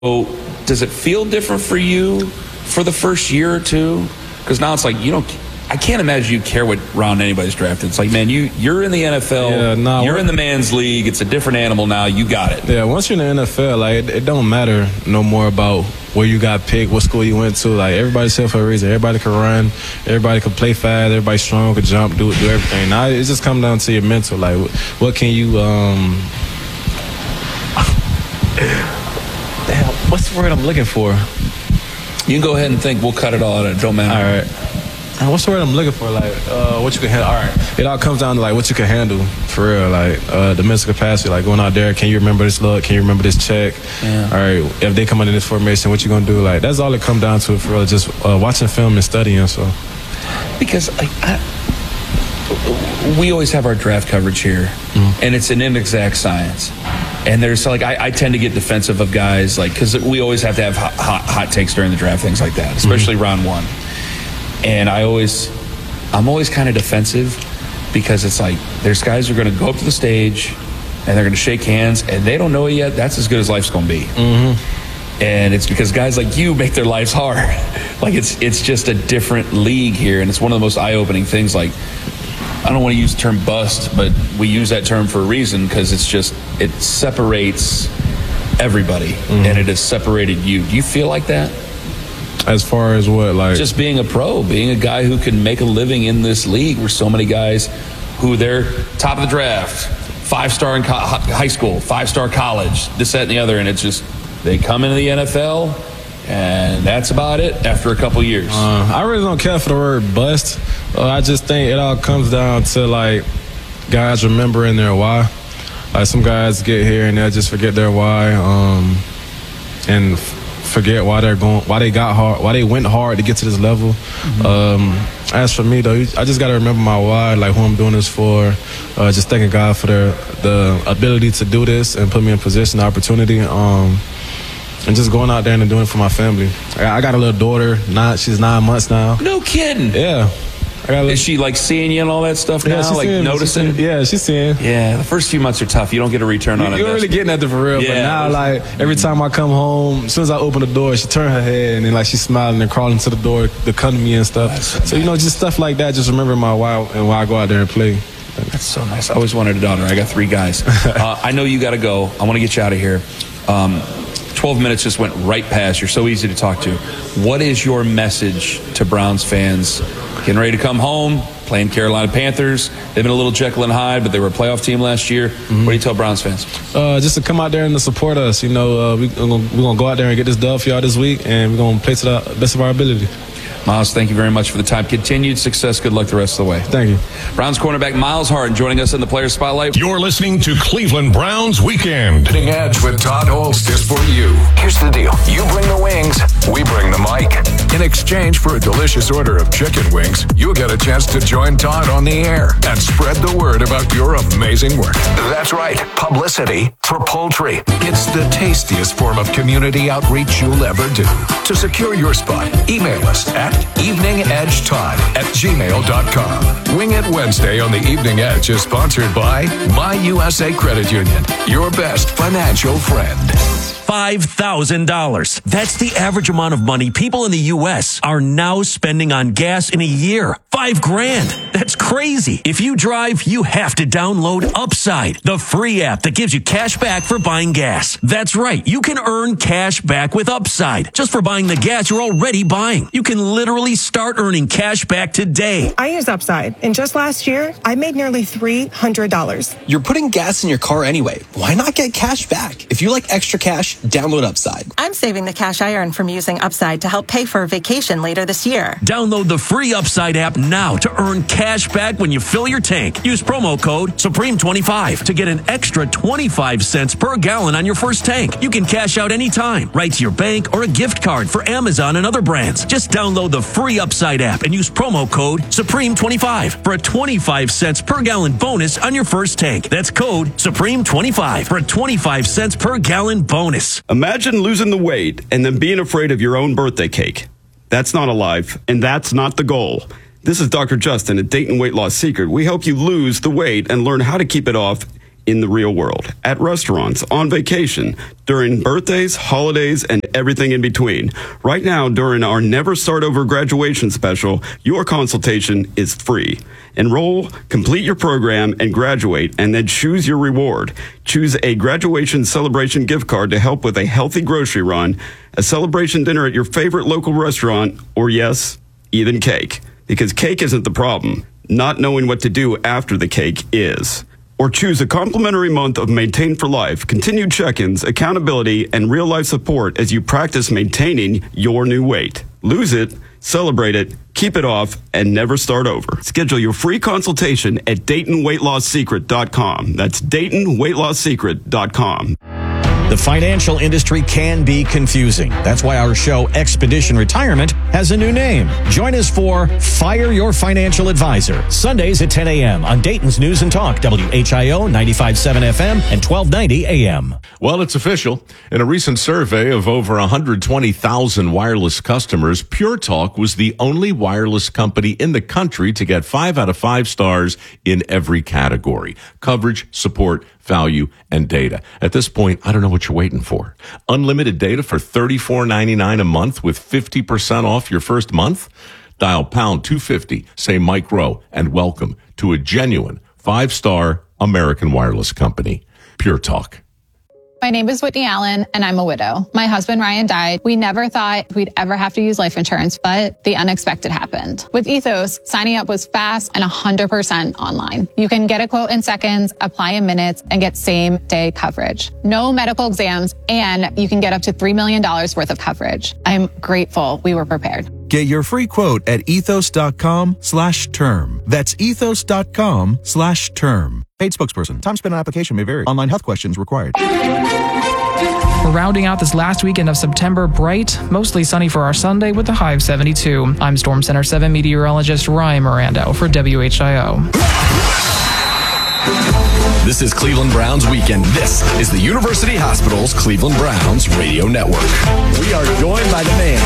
does it feel different for you for the first year or two? Because now it's like I can't imagine you care what round anybody's drafted. It's like, man, you're in the NFL. You're in the man's league. It's a different animal now. You got it. Yeah, once you're in the NFL, like it don't matter no more about where you got picked, what school you went to. Like everybody's here for a reason. Everybody can run. Everybody can play fast. Everybody's strong, can jump, do everything. Now it just comes down to your mental. Like what can you what's the word I'm looking for? You can go ahead and think. We'll cut it all out. It don't matter. All right. What's the word I'm looking for? Like, what you can handle. All right. It all comes down to, like, what you can handle, for real. Like, the mental capacity. Like, going out there, can you remember this look? Can you remember this check? Yeah. All right. If they come into this formation, what you going to do? Like, that's all it comes down to, for real. Just watching film and studying, so. Because, we always have our draft coverage here, and it's an inexact science. And there's, like, I tend to get defensive of guys, like, because we always have to have hot takes during the draft, things like that, especially round one. And I'm always kind of defensive because it's like there's guys who are going to go up to the stage and they're going to shake hands and they don't know it yet. That's as good as life's going to be. And it's because guys like you make their lives hard. Like it's just a different league here, and it's one of the most eye-opening things. Like, I don't want to use the term bust, but we use that term for a reason because it separates everybody, and it has separated you. Do you feel like that? As far as what, like? Just being a pro, being a guy who can make a living in this league where so many guys who they're top of the draft, 5-star in high school, 5-star college, this, that, and the other, and it's just they come into the NFL, and that's about it after a couple years. I really don't care for the word bust. I just think it all comes down to, like, guys remembering their why. Like, some guys get here and they'll just forget their why, and forget why they went hard to get to this level. As for me, though, I just got to remember my why, like who I'm doing this for. Just thanking God for the ability to do this and put me in position, the opportunity, and just going out there and doing it for my family. I got a little daughter. She's 9 months now. No kidding. Yeah. Is she like seeing you and all that stuff now? Like noticing? She's seeing. Yeah, the first few months are tough. You don't get a return on it. You're really getting at it for real. Yeah, but now, like, every time I come home, as soon as I open the door, she turn her head and then, like, she's smiling and crawling to the door to come to me and stuff. So, just stuff like that. Just remember my why and why I go out there and play. That's so nice. I always wanted a daughter. I got 3 guys. I know you got to go. I want to get you out of here. 12 minutes just went right past. You're so easy to talk to. What is your message to Browns fans getting ready to come home, playing Carolina Panthers? They've been a little Jekyll and Hyde, but they were a playoff team last year. What do you tell Browns fans? Just to come out there and to support us. We're going to go out there and get this dub for y'all this week, and we're going to play to the best of our ability. Miles, thank you very much for the time. Continued success. Good luck the rest of the way. Thank you. Browns cornerback Myles Harden joining us in the Players Spotlight. You're listening to Cleveland Browns Weekend. Leading Edge with Todd Holst is for you. Here's the deal. You bring the wings, we bring the mic. In exchange for a delicious order of chicken wings, you'll get a chance to join Todd on the air and spread the word about your amazing work. That's right. Publicity for poultry. It's the tastiest form of community outreach you'll ever do. To secure your spot, email us at eveningedgetodd@gmail.com. Wing It Wednesday on the Evening Edge is sponsored by My USA Credit Union, your best financial friend. $5,000. That's the average amount of money people in the U.S. are now spending on gas in a year. $5,000. That's crazy. If you drive, you have to download Upside, the free app that gives you cash back for buying gas. That's right. You can earn cash back with Upside just for buying the gas you're already buying. You can literally start earning cash back today. I use Upside, and just last year, I made nearly $300. You're putting gas in your car anyway. Why not get cash back? If you like extra cash, download Upside. I'm saving the cash I earn from using Upside to help pay for a vacation later this year. Download the free Upside app now to earn cash back when you fill your tank. Use promo code Supreme25 to get an extra 25 cents per gallon on your first tank. You can cash out anytime, right to your bank or a gift card for Amazon and other brands. Just download the free Upside app and use promo code Supreme25 for a 25 cents per gallon bonus on your first tank. That's code Supreme25 for a 25 cents per gallon bonus. Imagine losing the weight and then being afraid of your own birthday cake. That's not a life, and that's not the goal. This is Dr. Justin at Dayton Weight Loss Secret. We help you lose the weight and learn how to keep it off in the real world, at restaurants, on vacation, during birthdays, holidays, and everything in between. Right now, during our Never Start Over graduation special, your consultation is free. Enroll, complete your program, and graduate, and then choose your reward. Choose a graduation celebration gift card to help with a healthy grocery run, a celebration dinner at your favorite local restaurant, or yes, even cake. Because cake isn't the problem. Not knowing what to do after the cake is. Or choose a complimentary month of Maintain for Life, continued check-ins, accountability, and real-life support as you practice maintaining your new weight. Lose it, celebrate it, keep it off, and never start over. Schedule your free consultation at DaytonWeightLossSecret.com. That's DaytonWeightLossSecret.com. The financial industry can be confusing. That's why our show, Expedition Retirement, has a new name. Join us for Fire Your Financial Advisor, Sundays at 10 a.m. on Dayton's News and Talk, WHIO 95.7 FM and 1290 AM. Well, it's official. In a recent survey of over 120,000 wireless customers, Pure Talk was the only wireless company in the country to get 5 out of 5 stars in every category: coverage, support, value, and data. At this point, I don't know what you're waiting for. Unlimited data for $34.99 a month with 50% off your first month? Dial pound 250, say Mike Rowe, and welcome to a genuine 5-star American wireless company. Pure Talk. My name is Whitney Allen, and I'm a widow. My husband, Ryan, died. We never thought we'd ever have to use life insurance, but the unexpected happened. With Ethos, signing up was fast and 100% online. You can get a quote in seconds, apply in minutes, and get same-day coverage. No medical exams, and you can get up to $3 million worth of coverage. I'm grateful we were prepared. Get your free quote at ethos.com/term. That's ethos.com/term. Paid spokesperson. Time spent on application may vary. Online health questions required. We're rounding out this last weekend of September bright, mostly sunny for our Sunday with a high of 72. I'm Storm Center 7 meteorologist Ryan Mirando for WHIO. This is Cleveland Browns Weekend. This is the University Hospital's Cleveland Browns Radio Network. We are joined by the man.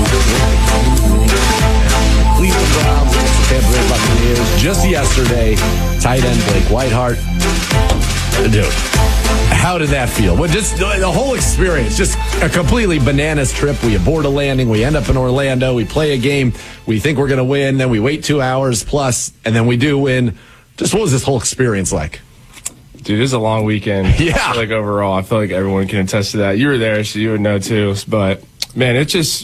Cleveland Browns against the Tampa Bay Buccaneers just yesterday. Tight end Blake Whitehart. Dude, how did that feel? Well, just the whole experience, just a completely bananas trip. We abort a landing. We end up in Orlando. We play a game. We think we're going to win. Then we wait 2 hours plus, and then we do win. Just what was this whole experience like? Dude, it was a long weekend. Yeah. Overall, I feel like everyone can attest to that. You were there, so you would know too. But, man, it just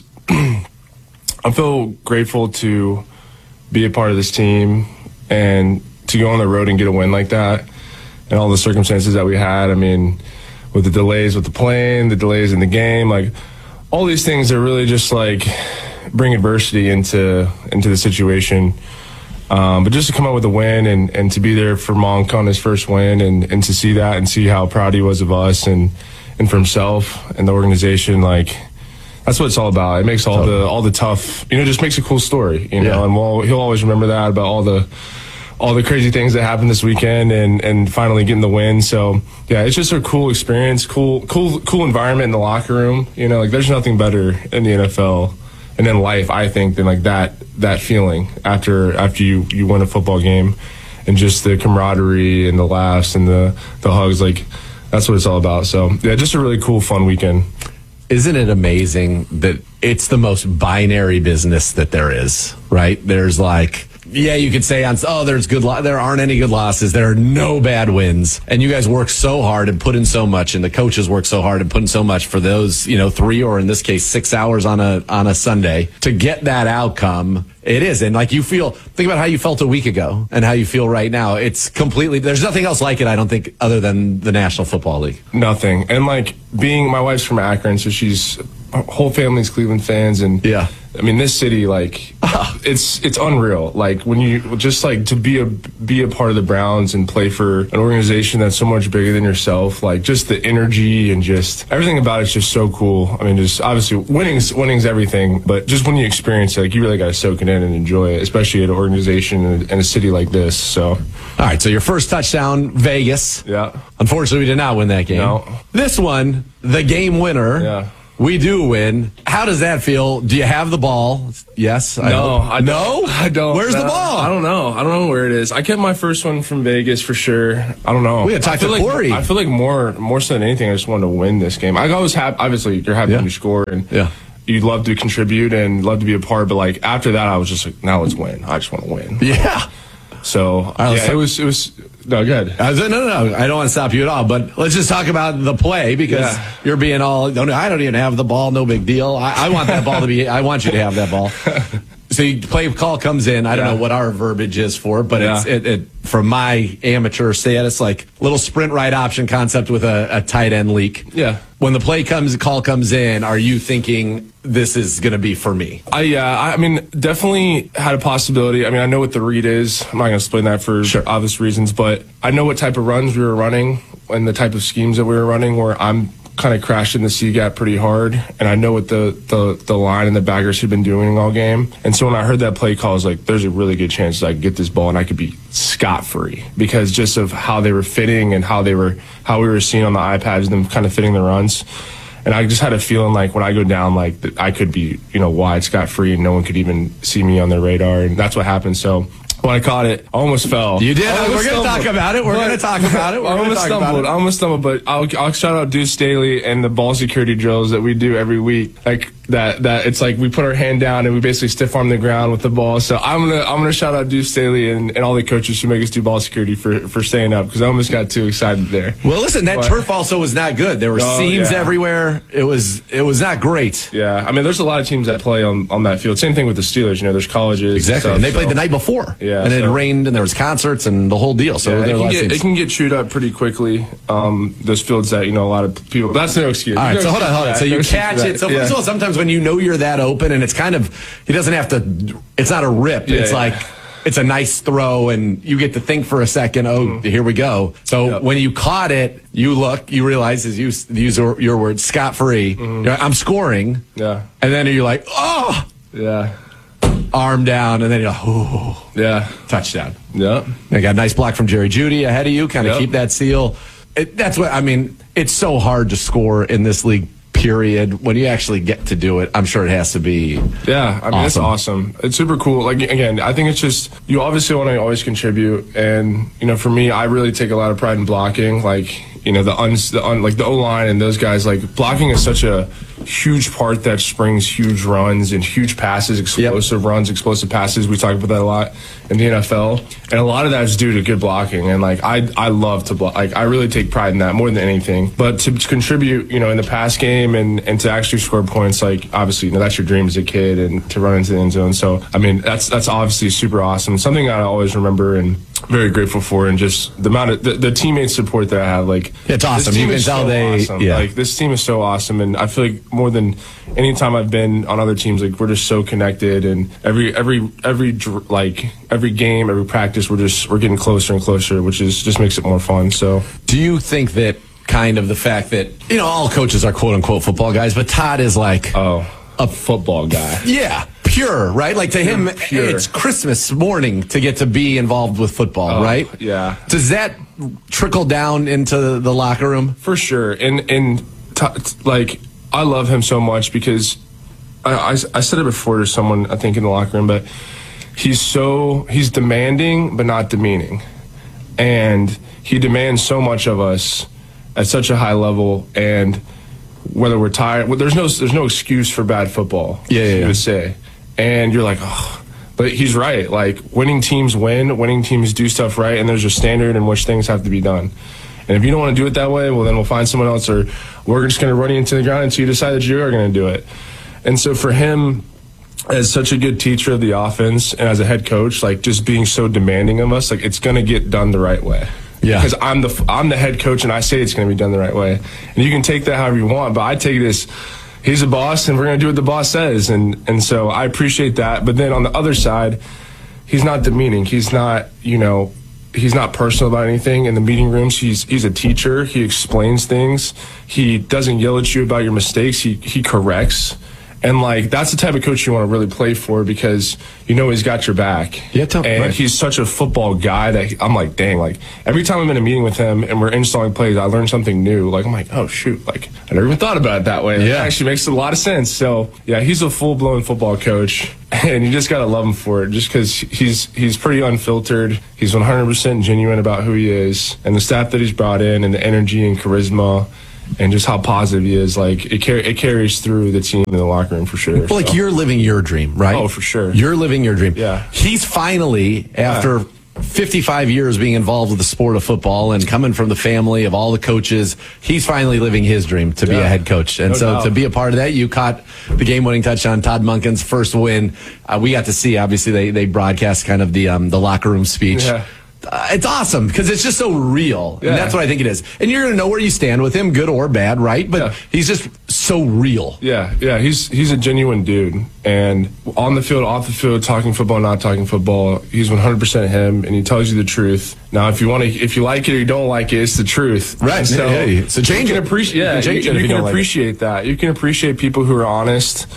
I feel grateful to be a part of this team and to go on the road and get a win like that and all the circumstances that we had. I mean, with the delays with the plane, the delays in the game, like all these things that really just like bring adversity into the situation. But just to come out with a win and to be there for Monk on his first win and to see that and see how proud he was of us and for himself and the organization, like that's what it's all about. It makes all the tough, just makes a cool story, and he'll always remember that about all the crazy things that happened this weekend and finally getting the win. So yeah, it's just a cool experience, cool environment in the locker room. Like there's nothing better in the NFL and in life, I think, than like that feeling after you win a football game and just the camaraderie and the laughs and the hugs. Like that's what it's all about. So yeah, just a really cool, fun weekend. Isn't it amazing that it's the most binary business that there is, right? There's like, yeah, you could say there aren't any good losses. There are no bad wins. And you guys work so hard and put in so much, and the coaches work so hard and put in so much for those, 3 or in this case 6 hours on a Sunday to get that outcome. It is. And like think about how you felt a week ago and how you feel right now. It's completely, there's nothing else like it, I don't think, other than the National Football League. Nothing. And like my wife's from Akron, so her whole family's Cleveland fans. And yeah, I mean, this city, like, it's unreal. Like when you just like to be a part of the Browns and play for an organization that's so much bigger than yourself. Like just the energy and just everything about it's just so cool. I mean, just obviously winning's everything, but just when you experience it, like you really got to soak it in and enjoy it, especially at an organization and a city like this. So, all right. So your first touchdown, Vegas. Yeah. Unfortunately, we did not win that game. No. This one, the game winner. Yeah. we do win. How does that feel? Do you have the ball? Yes. I don't. Where's the ball? I don't know where it is. I kept my first one from Vegas for sure. I don't know. We had talked to Corey. I feel like more so than anything, I just wanted to win this game. I was happy. Obviously, you're happy when you score, and you'd love to contribute and love to be a part. But like after that, I was just like, now let's win. I just want to win. Yeah. So it was. No, good. No. I don't want to stop you at all, but let's just talk about the play because you're being all, I don't even have the ball, no big deal. I want that ball to be, I want you to have that ball. So play call comes in. I don't know what our verbiage is for, but it's from my amateur status, like little sprint right option concept with a tight end leak. Yeah. When the call comes in, are you thinking this is going to be for me? I mean, definitely had a possibility. I mean, I know what the read is. I'm not going to explain that for obvious reasons, but I know what type of runs we were running and the type of schemes that we were running where I'm kind of crashed in the C gap pretty hard, and I know what the line and the backers had been doing all game. And so when I heard that play call, I was like, there's a really good chance that I could get this ball and I could be scot-free because just of how they were fitting and how we were seeing on the iPads, them kind of fitting the runs. And I just had a feeling like when I go down, like that I could be, wide scot-free and no one could even see me on their radar. And that's what happened. So when I caught it, I almost fell. You did? We're going to talk about it. I almost stumbled, but I'll shout out Deuce Staley and the ball security drills that we do every week. Like that it's like we put our hand down and we basically stiff arm the ground with the ball. So I'm gonna shout out Deuce Staley and all the coaches who make us do ball security for staying up because I almost got too excited there. Well, listen, that turf also was not good. There were seams everywhere. It was not great. Yeah, I mean, there's a lot of teams that play on that field. Same thing with the Steelers. There's colleges. Exactly, and they played the night before. Yeah, and it rained and there was concerts and the whole deal. So it can get chewed up pretty quickly. Those fields that a lot of people. That's no excuse. All right, so hold on. So you catch it. So first of all, sometimes when you know you're that open and it's kind of, he doesn't have to. It's not a rip. It's like. It's a nice throw, and you get to think for a second, here we go. So when you caught it, you realize, as you use your word, scot-free. I'm scoring. Yeah. And then you're like, oh! Yeah. Arm down, and then you're like, oh. Yeah. Touchdown. Yeah. I got a nice block from Jerry Jeudy ahead of you, kind of keep that seal. That's what, I mean, it's so hard to score in this league. Period. When you actually get to do it, I'm sure it has to be. Yeah, I mean, it's awesome. It's super cool. Like again, I think it's just you obviously want to always contribute, and for me, I really take a lot of pride in blocking. Like the O line and those guys. Like blocking is such a huge part that springs huge runs and huge passes, explosive runs, explosive passes. We talk about that a lot in the NFL, and a lot of that is due to good blocking. And like I love to block. Like I really take pride in that more than anything. But to contribute, in the pass game and to actually score points, like obviously, that's your dream as a kid, and to run into the end zone. So I mean, that's obviously super awesome. Something I always remember and very grateful for, and just the amount of the teammate support that I have. Like it's awesome. You can tell awesome. Like this team is so awesome, and I feel like more than any time I've been on other teams, like we're just so connected, and every game, every practice, we're getting closer and closer, which just makes it more fun. So, do you think that kind of the fact that all coaches are quote unquote football guys, but Todd is like a football guy? Yeah. Pure, right? Like to him, it's Christmas morning to get to be involved with football, right? Yeah. Does that trickle down into the locker room? For sure. And I love him so much because I said it before to someone, I think, in the locker room, but he's demanding but not demeaning. And he demands so much of us at such a high level, and whether we're tired, there's no excuse for bad football. You would say. And you're like, but he's right. Like winning teams win, winning teams do stuff right, and there's a standard in which things have to be done. And if you don't want to do it that way, well, then we'll find someone else, or we're just going to run you into the ground until you decide that you are going to do it. And so for him, as such a good teacher of the offense and as a head coach, like just being so demanding of us, like it's going to get done the right way. Yeah. Because I'm the head coach and I say it's going to be done the right way. And you can take that however you want, but I take it as he's a boss and we're going to do what the boss says. And so I appreciate that. But then on the other side, he's not demeaning. He's not, he's not personal about anything. In the meeting rooms, he's a teacher. He explains things. He doesn't yell at you about your mistakes. He corrects. And, like, that's the type of coach you want to really play for because you know he's got your back. Yeah, and he's such a football guy that I'm like, dang, like, every time I'm in a meeting with him and we're installing plays, I learn something new. Like, I'm like, oh, shoot, like, I never even thought about it that way. Yeah. It actually makes a lot of sense. So, yeah, he's a full-blown football coach, and you just got to love him for it just because he's pretty unfiltered. He's 100% genuine about who he is, and the staff that he's brought in and the energy and charisma and just how positive he is, like, it carries through the team in the locker room for sure. Like, you're living your dream, right? Oh, for sure. You're living your dream. Yeah. He's finally, after 55 years being involved with the sport of football and coming from the family of all the coaches, he's finally living his dream to be a head coach. And so to be a part of that, you caught the game-winning touchdown, Todd Monken's first win. We got to see, obviously, they broadcast kind of the locker room speech. Yeah. It's awesome because it's just so real. Yeah. And that's what I think it is. And you're going to know where you stand with him, good or bad, right? But he's just so real. Yeah, he's a genuine dude. And on the field, off the field, talking football, not talking football, he's 100% him, and he tells you the truth. Now, if you like it or you don't like it, it's the truth. Right. So change you can appreciate that. You can appreciate people who are honest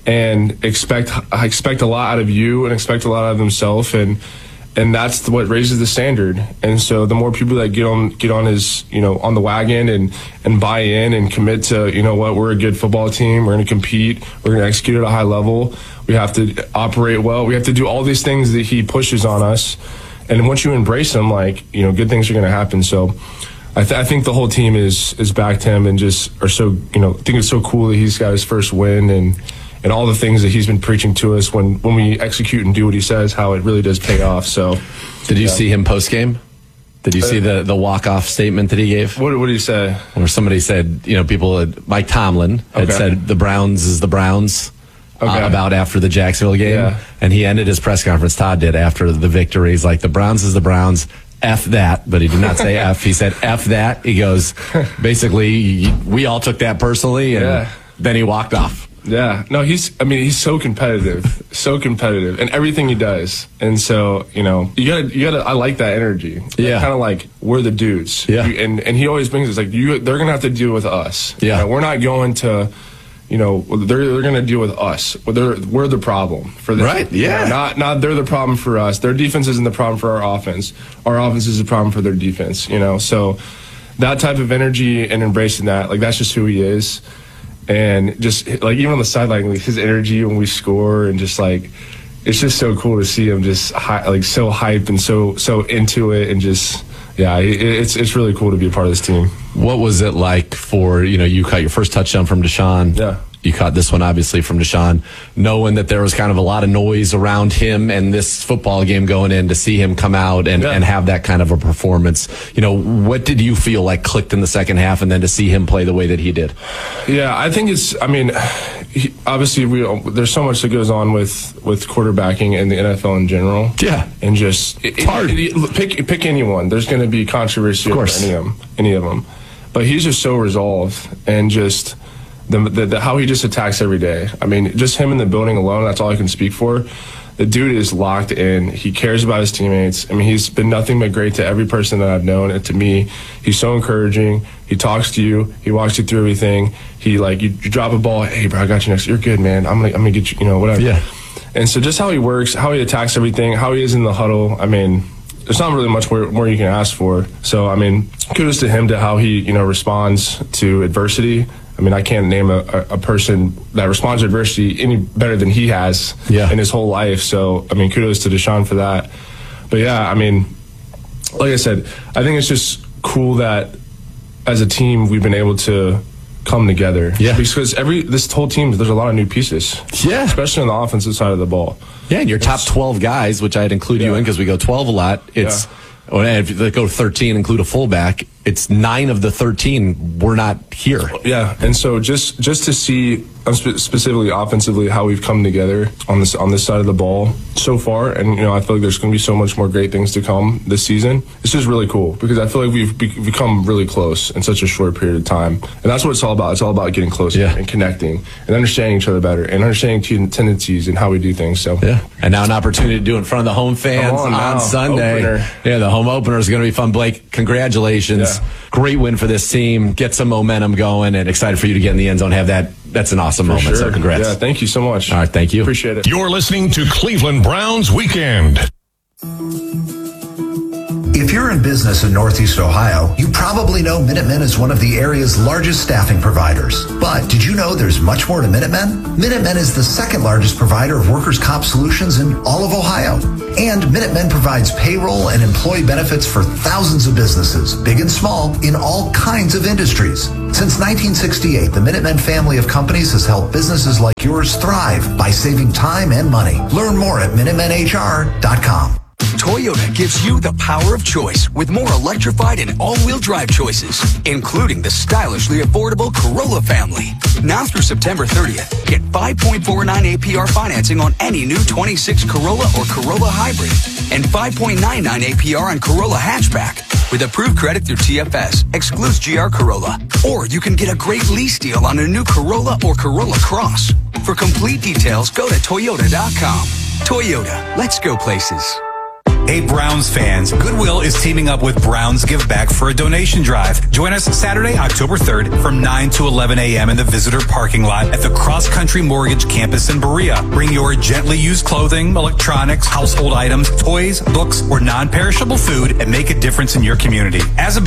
and expect a lot out of you and expect a lot out of themselves, and that's what raises the standard. And so the more people that get on his, on the wagon and buy in and commit to, we're a good football team. We're going to compete. We're going to execute at a high level. We have to operate well. We have to do all these things that he pushes on us. And once you embrace him, good things are going to happen. So I think the whole team is backed him and just are so, think it's so cool that he's got his first win and all the things that he's been preaching to us when we execute and do what he says, how it really does pay off. So, did you see him post game? Did you see the walk-off statement that he gave? What did he say? Where somebody said, Mike Tomlin had said the Browns is the Browns about after the Jacksonville game. Yeah. And he ended his press conference, Todd did, after the victory. He's like, the Browns is the Browns. F that, but he did not say F. He said F that. He goes, basically, we all took that personally, and then he walked off. Yeah, no, he's so competitive, and everything he does. And so, you gotta, I like that energy. Yeah. Kind of like, we're the dudes. Yeah. And he always brings us, like, they're going to have to deal with us. Yeah. We're not going to, they're going to deal with us. We're the problem for them. Right, yeah. Not they're the problem for us. Their defense isn't the problem for our offense. Our offense is the problem for their defense, So that type of energy and embracing that, like, that's just who he is. And just, like, even on the sideline, like, his energy when we score and just, like, it's just so cool to see him just, so hyped and so into it and just, it's really cool to be a part of this team. What was it like for, you caught your first touchdown from Deshaun. Yeah. You caught this one, obviously, from Deshaun, knowing that there was kind of a lot of noise around him and this football game going in, to see him come out and have that kind of a performance. What did you feel like clicked in the second half, and then to see him play the way that he did? Yeah, I think obviously there's so much that goes on with quarterbacking in the NFL in general. Yeah. And just, it's hard. Pick anyone. There's going to be controversy over any of them. But he's just so resolved and just... The how he just attacks every day. Just him in the building alone, that's all I can speak for. The dude is locked in. He cares about his teammates. He's been nothing but great to every person that I've known. And to me, he's so encouraging. He talks to you. He walks you through everything. He, you drop a ball. Hey, bro, I got you next. You're good, man. I'm gonna get you, whatever. Yeah. And so just how he works, how he attacks everything, how he is in the huddle. There's not really much more you can ask for. So, kudos to him to how he, responds to adversity. I can't name a person that responds to adversity any better than he has in his whole life. So, kudos to Deshaun for that. But yeah, like I said, I think it's just cool that as a team we've been able to come together. Yeah. Because this whole team, there's a lot of new pieces. Yeah. Especially on the offensive side of the ball. Yeah, and your top 12 guys, which I'd include you in because we go 12 a lot, if you go 13, include a fullback, it's 9 of the 13 we're not here. Yeah, and so just to see specifically offensively how we've come together on this side of the ball so far, and I feel like there's going to be so much more great things to come this season. It's just really cool because I feel like we've become really close in such a short period of time, and that's what it's all about. It's all about getting closer and connecting and understanding each other better and understanding tendencies and how we do things. So and now an opportunity to do it in front of the home fans on Sunday. Opener. Yeah, the home opener is going to be fun. Blake, congratulations. Yeah. Great win for this team. Get some momentum going, and excited for you to get in the end zone, have that that's an awesome moment. Sure. So congrats. Yeah, thank you so much. All right, thank you. Appreciate it. You're listening to Cleveland Browns Weekend. If you're in business in Northeast Ohio, you probably know Minutemen is one of the area's largest staffing providers. But did you know there's much more to Minutemen? Minutemen is the second largest provider of workers' comp solutions in all of Ohio. And Minutemen provides payroll and employee benefits for thousands of businesses, big and small, in all kinds of industries. Since 1968, the Minutemen family of companies has helped businesses like yours thrive by saving time and money. Learn more at MinutemenHR.com. Toyota gives you the power of choice with more electrified and all-wheel drive choices, including the stylishly affordable Corolla family. Now through September 30th, get 5.49 APR financing on any new 26 Corolla or Corolla Hybrid and 5.99 APR on Corolla Hatchback. With approved credit through TFS, excludes GR Corolla. Or you can get a great lease deal on a new Corolla or Corolla Cross. For complete details, go to Toyota.com. Toyota, let's go places. Hey Browns fans, Goodwill is teaming up with Browns Give Back for a donation drive. Join us Saturday, October 3rd from 9 to 11 a.m. in the visitor parking lot at the Cross Country Mortgage campus in Berea. Bring your gently used clothing, electronics, household items, toys, books, or non-perishable food and make a difference in your community. As a